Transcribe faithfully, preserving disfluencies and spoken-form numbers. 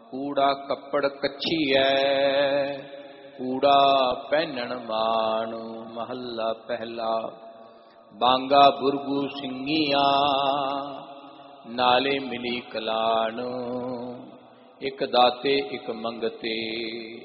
कूड़ा कपड़ कच्छीऐ कूड़ा पहनण मानु। महला पहला। बांगा बुरगू सिंगिया नाले मिली कलान। एक दाते एक मंगते